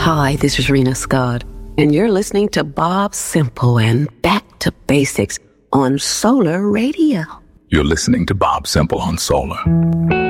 Hi, this is Rena Scott, and you're listening to Bob Simple and Back to Basics on Solar Radio. You're listening to Bob Simple on Solar.